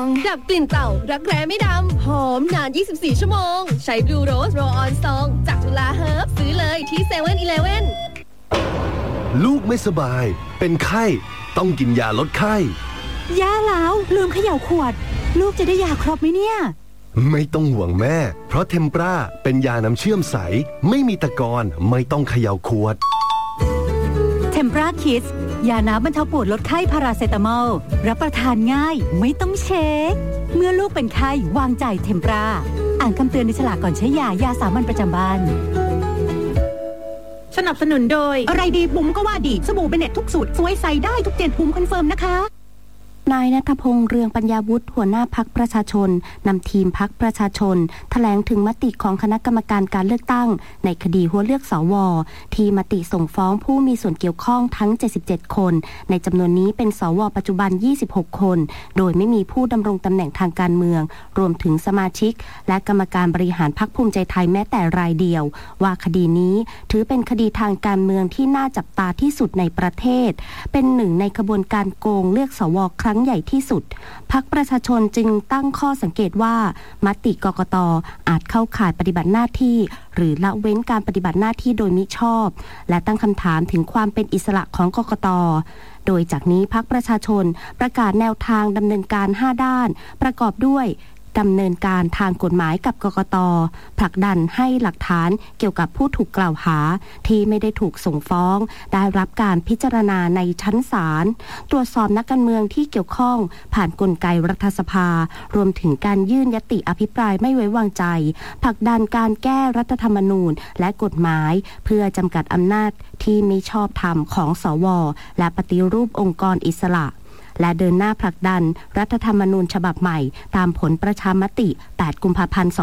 ดับกลิ่นเต่ารักแร้ไม่ดำหอมนาน24ชั่วโมงใช้ Blue Rose Roll On Song จากจุฬาเฮิร์บซื้อเลยที่ 7-Eleven ลูกไม่สบายเป็นไข้ต้องกินยาลดไข้ย่าแล้วลืมเขย่าขวดลูกจะได้ยาครบไหมเนี่ยไม่ต้องห่วงแม่เพราะเทมปราเป็นยาน้ำเชื่อมใสไม่มีตะกอนไม่ต้องเขย่าขวดเทมปราคิดยาน้ำบรรเทาปวดลดไข้พาราเซตามอลรับประทานง่ายไม่ต้องเช็คเมื่อลูกเป็นไข้วางใจเทมปราอ่านคำเตือนในฉลากก่อนใช้ยาสามัญประจำบ้านสนับสนุนโดยอะไรดีบุ๋มก็ว่าดีสบู่เบเน็ตทุกสูตรสวยใสได้ทุกเจนบุ๋มคอนเฟิร์มนะคะนายณัฐพงษ์เรืองปัญญาวุฒิหัวหน้าพรรคประชาชนนำทีมพรรคประชาชนแถลงถึงมติของคณะกรรมการการเลือกตั้งในคดีหัวเลือกสวที่มติส่งฟ้องผู้มีส่วนเกี่ยวข้องทั้ง77คนในจำนวนนี้เป็นสวปัจจุบัน26คนโดยไม่มีผู้ดำรงตำแหน่งทางการเมืองรวมถึงสมาชิกและกรรมการบริหารพรรคภูมิใจไทยแม้แต่รายเดียวว่าคดีนี้ถือเป็นคดีทางการเมืองที่น่าจับตาที่สุดในประเทศเป็นหนึ่งในขบวนการโกงเลือกสวครั้งใหญ่ที่สุดพรรคประชาชนจึงตั้งข้อสังเกตว่ามติกกต.อาจเข้าข่ายปฏิบัติหน้าที่หรือละเว้นการปฏิบัติหน้าที่โดยมิชอบและตั้งคำถามถึงความเป็นอิสระของกกต.โดยจากนี้พรรคประชาชนประกาศแนวทางดำเนินการ5ด้านประกอบด้วยดำเนินการทางกฎหมายกับกกต.ผลักดันให้หลักฐานเกี่ยวกับผู้ถูกกล่าวหาที่ไม่ได้ถูกส่งฟ้องได้รับการพิจารณาในชั้นศาลตรวจสอบนักการเมืองที่เกี่ยวข้องผ่านกลไกรัฐสภารวมถึงการยื่นญัตติอภิปรายไม่ไว้วางใจผลักดันการแก้รัฐธรรมนูญและกฎหมายเพื่อจำกัดอำนาจที่มิชอบธรรมของสวและปฏิรูปองค์กรอิสระและเดินหน้าผลักดันรัฐธรรมนูญฉบับใหม่ตามผลประชามติ8กุมภาพันธ์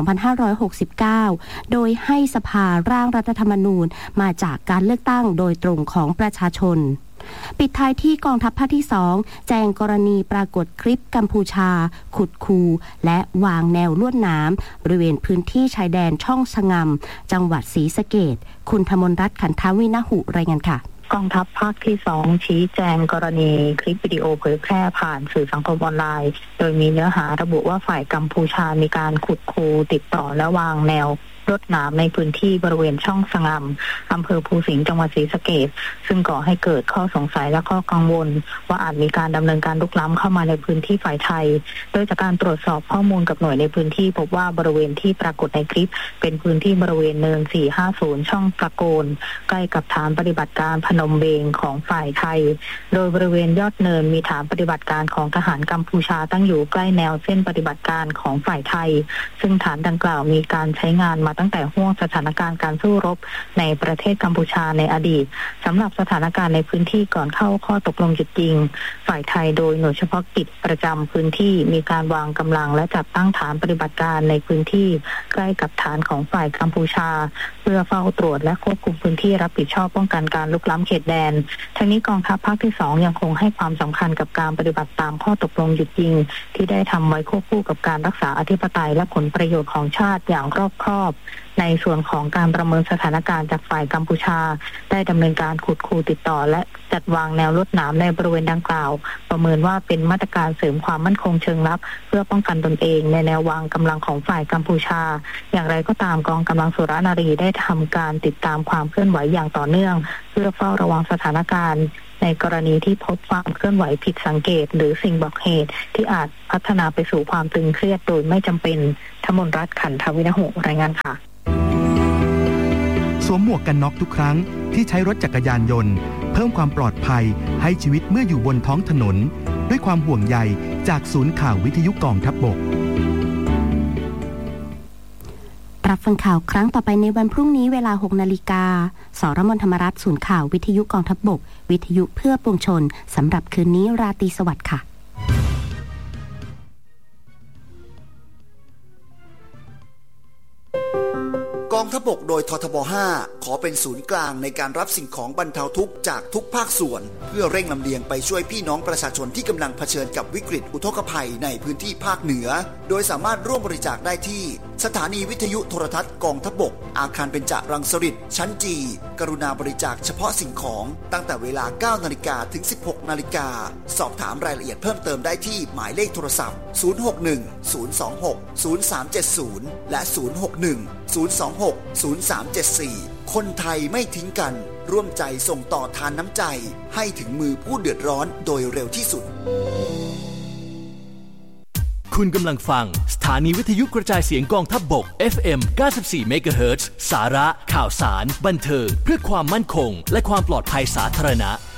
2569โดยให้สภาร่างรัฐธรรมนูญมาจากการเลือกตั้งโดยตรงของประชาชนปิดท้ายที่กองทัพภาคที่2แจ้งกรณีปรากฏคลิปกัมพูชาขุดคูและวางแนวลวดหนามบริเวณพื้นที่ชายแดนช่องสงำจังหวัดศรีสะเกษคุณธมนรัตน์ขันธวินหุรายงานค่ะกองทัพภาคที่2ชี้แจงกรณีคลิปวิดีโอเผยแพร่ผ่านสื่อสังคมออนไลน์โดยมีเนื้อหาระบุว่าฝ่ายกัมพูชามีการขุดคูติดต่อและวางแนวรถน้ำในพื้นที่บริเวณช่องสงำอำเภอภูสิงห์จังหวัดศรีสะเกษซึ่งก่อให้เกิดข้อสงสัยและข้อกังวลว่าอาจมีการดำเนินการลุกล้ำเข้ามาในพื้นที่ฝ่ายไทยโดยจากการตรวจสอบข้อมูลกับหน่วยในพื้นที่พบว่าบริเวณที่ปรากฏในคลิปเป็นพื้นที่บริเวณเนิน450ช่องตะโกนใกล้กับฐานปฏิบัติการพนมเบงของฝ่ายไทยโดยบริเวณยอดเนินมีฐานปฏิบัติการของทหารกัมพูชาตั้งอยู่ใกล้แนวเส้นปฏิบัติการของฝ่ายไทยซึ่งฐานดังกล่าวมีการใช้งานมาตั้งแต่ห่วงสถานการณ์การสู้รบในประเทศกัมพูชาในอดีตสำหรับสถานการณ์ในพื้นที่ก่อนเข้าข้อตกลงหยุดยิงฝ่ายไทยโดยหน่วยเฉพาะกิจประจำพื้นที่มีการวางกำลังและจัดตั้งฐานปฏิบัติการในพื้นที่ใกล้กับฐานของฝ่ายกัมพูชาเพื่อเฝ้าตรวจและควบคุมพื้นที่รับผิดชอบป้องกันการลุกล้ำเขตแดนทั้งนี้กองทัพภาคที่2ยังคงให้ความสำคัญกับการปฏิบัติตามข้อตกลงหยุดยิงที่ได้ทำไว้ควบคู่กับการรักษาอธิปไตยและผลประโยชน์ของชาติอย่างรอบคอบในส่วนของการประเมินสถานการณ์จากฝ่ายกัมพูชาได้ดำเนินการขุดคูติดต่อและจัดวางแนวลวดหนามในบริเวณดังกล่าวประเมินว่าเป็นมาตรการเสริมความมั่นคงเชิงลับเพื่อป้องกันตนเองในแนววางกำลังของฝ่ายกัมพูชาอย่างไรก็ตามกองกำลังสุรนารีได้ทำการติดตามความเคลื่อนไหวอย่างต่อเนื่องเพื่อเฝ้าระวังสถานการณ์ในกรณีที่พบความเคลื่อนไหวผิดสังเกตหรือสิ่งบอกเหตุที่อาจพัฒนาไปสู่ความตึงเครียดโดยไม่จำเป็นธมนรัตน์ขันธวินหุรายงานค่ะสวมหมวกกันน็อกทุกครั้งที่ใช้รถจักรยานยนต์เพิ่มความปลอดภัยให้ชีวิตเมื่ออยู่บนท้องถนนด้วยความห่วงใยจากศูนย์ข่าววิทยุกองทัพบกรับฟังข่าวครั้งต่อไปในวันพรุ่งนี้เวลา 6 นาฬิกาสรมนธรรมรัตน์ศูนย์ข่าววิทยุกองทัพบกวิทยุเพื่อปวงชนสำหรับคืนนี้ราตรีสวัสดิ์ค่ะกองทัพบกโดยททบ 5 ขอเป็นศูนย์กลางในการรับสิ่งของบรรเทาทุกข์จากทุกภาคส่วนเพื่อเร่งลำเลียงไปช่วยพี่น้องประชาชนที่กำลังเผชิญกับวิกฤตอุทกภัยในพื้นที่ภาคเหนือโดยสามารถร่วมบริจาคได้ที่สถานีวิทยุโทรทัศน์กองทัพบกอาคารเบญจรังสฤษฎ์ชั้นจีกรุณาบริจาคเฉพาะสิ่งของตั้งแต่เวลา 9 นาฬิกาถึง 16 นาฬิกาสอบถามรายละเอียดเพิ่มเติมได้ที่หมายเลขโทรศัพท์ 061-026-0370 และ 061-026-0374 คนไทยไม่ทิ้งกันร่วมใจส่งต่อทานน้ำใจให้ถึงมือผู้เดือดร้อนโดยเร็วที่สุดคุณกำลังฟังสถานีวิทยุกระจายเสียงกองทัพบก FM 94 MHz สาระข่าวสารบันเทิงเพื่อความมั่นคงและความปลอดภัยสาธารณะ